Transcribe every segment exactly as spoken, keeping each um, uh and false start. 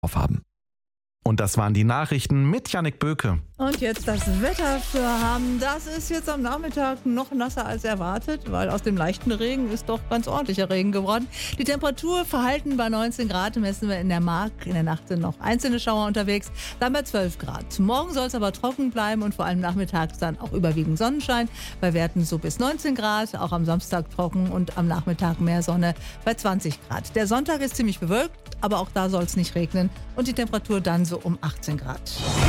aufhaben. Und das waren die Nachrichten mit Jannik Böke. Und jetzt das Wetter für Hamm. Das ist jetzt am Nachmittag noch nasser als erwartet, weil aus dem leichten Regen ist doch ganz ordentlicher Regen geworden. Die Temperatur verhalten bei neunzehn Grad, messen wir in der Mark. In der Nacht sind noch einzelne Schauer unterwegs, dann bei zwölf Grad. Morgen soll es aber trocken bleiben und vor allem nachmittags dann auch überwiegend Sonnenschein. Bei Werten so bis neunzehn Grad, auch am Samstag trocken und am Nachmittag mehr Sonne bei zwanzig Grad. Der Sonntag ist ziemlich bewölkt, aber auch da soll es nicht regnen und die Temperatur dann so um achtzehn Grad.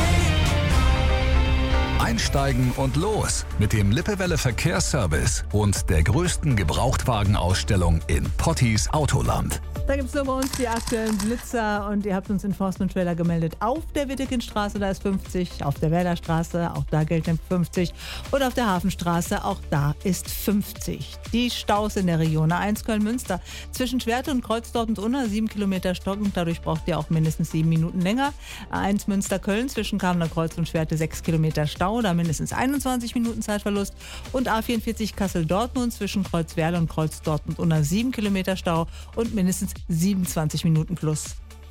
Einsteigen und los mit dem Lippewelle Verkehrsservice und der größten Gebrauchtwagenausstellung in Potties Autoland. Da gibt es nur bei uns die aktuellen Blitzer und ihr habt uns in Forst und Trailer gemeldet. Auf der Wittekindstraße, da ist fünfzig, auf der Werderstraße, auch da gilt Tempo fünfzig und auf der Hafenstraße, auch da ist fünfzig. Die Staus in der Region A eins Köln-Münster zwischen Schwerte und Kreuzdorf und Unna, sieben Kilometer stockend, dadurch braucht ihr auch mindestens sieben Minuten länger. A eins Münster-Köln zwischen Kamener Kreuz und Schwerte, sechs Kilometer Stau, da mindestens einundzwanzig Minuten Zeitverlust und A vierundvierzig Kassel-Dortmund zwischen Kreuzwerle und Kreuzdorf und Unna, sieben Kilometer Stau und mindestens siebenundzwanzig Minuten plus.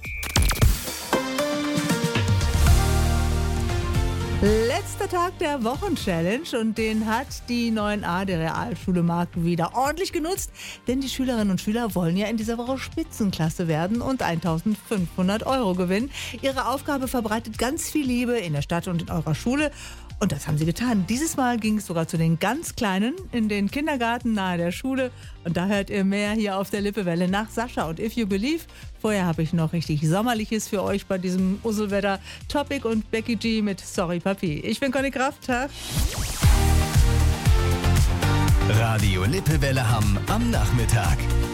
Letzter Tag der Wochenchallenge und den hat die neun a der Realschule Mark wieder ordentlich genutzt, denn die Schülerinnen und Schüler wollen ja in dieser Woche Spitzenklasse werden und eintausendfünfhundert Euro gewinnen. Ihre Aufgabe verbreitet ganz viel Liebe in der Stadt und in eurer Schule. Und das haben sie getan. Dieses Mal ging es sogar zu den ganz Kleinen in den Kindergarten nahe der Schule. Und da hört ihr mehr hier auf der Lippewelle nach Sascha und If You Believe. Vorher habe ich noch richtig Sommerliches für euch bei diesem Uselwetter. Topic und Becky G mit Sorry Papi. Ich bin Conny Kraft. Tag. Radio Lippewelle Hamm am Nachmittag.